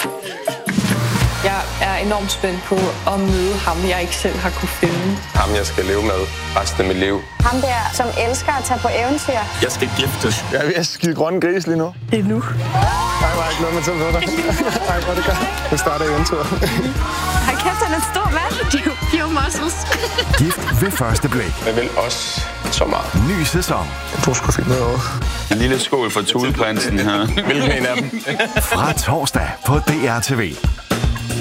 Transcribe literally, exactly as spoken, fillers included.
Jeg er enormt spændt på at møde ham, jeg ikke selv har kunne finde. Ham, jeg skal leve med resten af mit liv. Ham der, som elsker at tage på eventyr. Jeg skal giftes. Jeg er ved at skide grønne gris lige nu. Det er nu. Nej, var ikke noget med til dig. Nej, hvor det godt. Nu starter eventyret. Hold kæft, han er en stor mand. Pure muscles. Gift ved første blik. Jeg vil også så meget. Ny sæson. Du skulle finde noget over. En lille skål for Thuleprinsen her. Hvilken en af dem? Fra torsdag på D R T V.